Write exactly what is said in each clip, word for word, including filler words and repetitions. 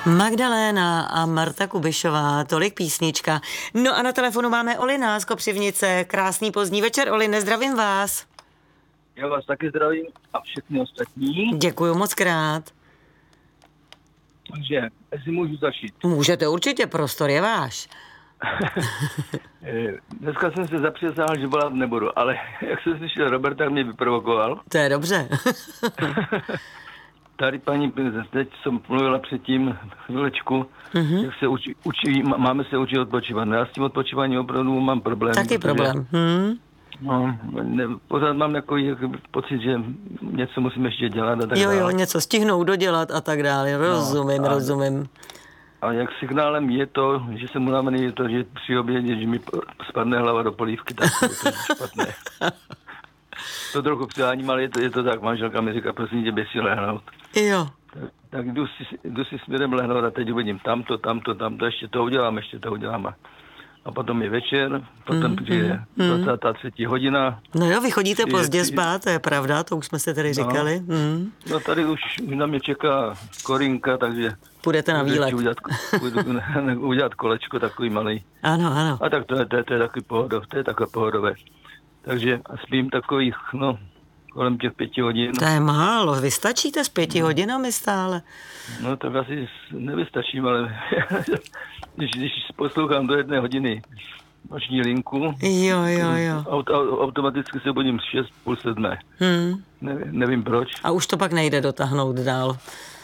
Magdaléna a Marta Kubišová, tolik písnička. No a na telefonu máme Olina z Kopřivnice. Krásný pozdní večer, Oline, zdravím vás. Já vás taky zdravím a všechny ostatní. Děkuju moc krát. Takže, jestli můžu začít. Můžete určitě, prostor je váš. Dneska jsem se zapřesal, že volat nebudu, ale jak jsem slyšel Roberta, mě vyprovokoval. To je dobře. Tady paní, teď jsem mluvila předtím chvílečku, mm-hmm. jak se učí, učí, máme se učit odpočívat. No já s tím odpočíváním opravdu mám problém. Taky problém. Hmm. No, ne, pořád mám takový pocit, že něco musím ještě dělat a tak Jo, dále. jo, něco stihnout, dodělat a tak dále. Rozumím, no, a, rozumím. A jak signálem je to, že jsem unavený, je to, že při obědě, že mi spadne hlava do polívky, tak je to špatné. To trochu přeháním, ale je to, je to tak. Manželka mi říká, prosím tě, běž si lehnout. Jo. Tak, tak jdu, si, jdu si směrem lehnout a teď uvidím tamto, tamto, tamto, ještě to udělám, ještě to udělám. A potom je večer, potom mm, je mm, dvacátá třetí hodina. No jo, vy chodíte přijde, pozdě spát, to je pravda, to už jsme se tady říkali. No, mm. no tady už na mě čeká Korinka, takže... Půjdete na výlet. Udělat, půjdu, udělat kolečko takový malý. Ano, ano. A tak to je, to je, to je takový pohodové, to je takové pohodové. Takže spím takových, no, kolem těch pěti hodin. To je málo, vy stačíte s pěti hodinami stále? No tak asi nevystačím, ale když, když poslouchám do jedné hodiny noční linku, jo, jo, jo. Aut, automaticky se budím šest, půl sedmé. Hmm. Ne, nevím proč. A už to pak nejde dotáhnout dál.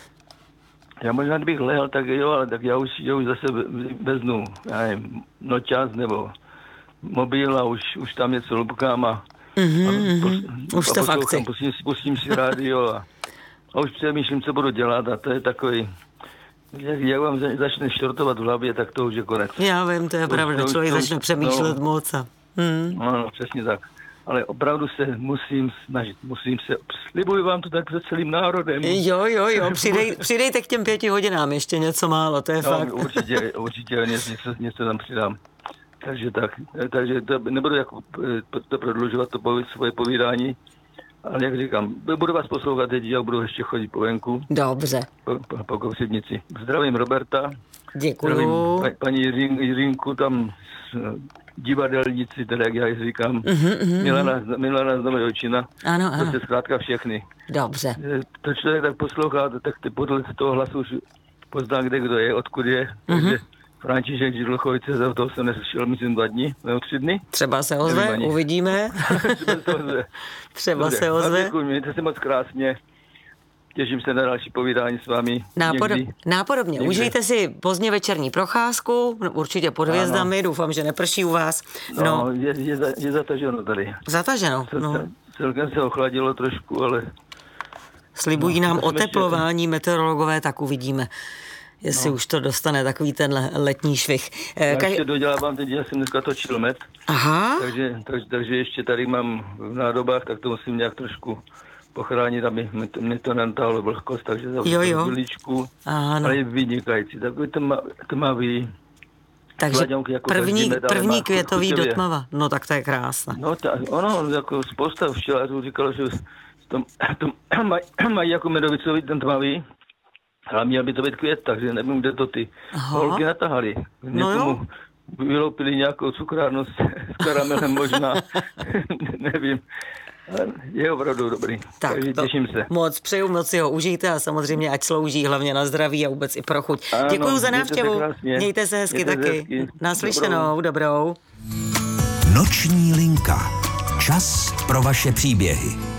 Já možná, kdybych lehl, tak jo, ale tak já už, já už zase veznu, já nevím, noťaz nebo mobil a už, už tam něco lupkám a, mm-hmm, a, pos, už a to v akci. Pustím, pustím si rádio a, a už přemýšlím, co budu dělat a to je takový, jak, jak vám začne štortovat v hlavě, tak to už je konec. Já vím, to je to, pravda, to, člověk to, začne přemýšlet no, moc. A, hmm. no, no, přesně tak. Ale opravdu se musím snažit, musím se, slibuji vám to tak před celým národem. Jo, jo, jo, přidej, přidejte k těm pěti hodinám ještě něco málo, to je no, fakt. Určitě, určitě něco, něco tam přidám. Takže tak, takže to, nebudu jako to prodlužovat, to poví, svoje povídání, ale jak říkám, budu vás poslouchat teď, já budu ještě chodit po venku. Dobře. Po, po, po Kopřivnici. Zdravím Roberta. Děkuju. Zdravím pa, paní Jiřin, Jiřinku tam divadelníci, teda jak já říkám. Mm-hmm, mm-hmm. Milana, Milana z Novojčina. Ano, ano. To se zkrátka všechny. Dobře. To člověk tak poslouchá, tak ty podle toho hlasu už pozná, kde kdo je, odkud je. Mm-hmm. Takže František Židlchovice, za toho jsem neslyšel, myslím, dva dny, nebo tři dny. Třeba se ozve, uvidíme. Třeba se ozve. Třeba Dobře. se ozve. Děkuji, mějte se moc krásně. Těším se na další povídání s vámi. Nápodob, nápodobně. Někdy. Užijte si pozdně večerní procházku, určitě pod hvězdami, doufám, že neprší u vás. No, no je, je, je zataženo tady. Zataženo, Cel, no. Celkem se ochladilo trošku, ale... Slibují no, nám oteplování ještě... meteorologové, tak uvidíme, jestli no. už to dostane takový ten letní švih. Já Kaj... ještě dodělávám, teď já jsem dneska točil med. Aha. Takže, takže, takže ještě tady mám v nádobách, tak to musím nějak trošku pochránit, aby mě to nentáhlo vlhkost, takže za chvíličku, ale je vynikající. Takový tmavý. Takže jako první, med, první květový do tmava. No tak to je krásné. No tak, ono, jako spousta včelařů říkalo, že to, to mají maj jako medovicový ten tmavý, ale měl by to být květ, takže nevím, kde to ty Aha. holky natahali. Někomu no vyloupili nějakou cukrárnu s, s karamelem možná, nevím. Je opravdu dobrý, tak takže těším se. Moc přeju, moc si ho užijte a samozřejmě ať slouží hlavně na zdraví a vůbec i pro chuť. Ano, děkuju za návštěvu, mějte se hezky mějte taky. Hezky. Naslyšenou, dobrou. dobrou. Noční linka. Čas pro vaše příběhy.